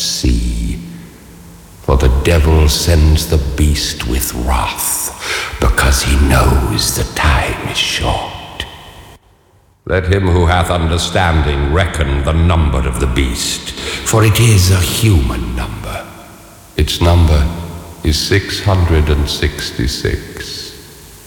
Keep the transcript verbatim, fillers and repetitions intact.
see. For the devil sends the beast with wrath, because he knows the time is short. Let him who hath understanding reckon the number of the beast, for it is a human number. Its number is six hundred and sixty-six.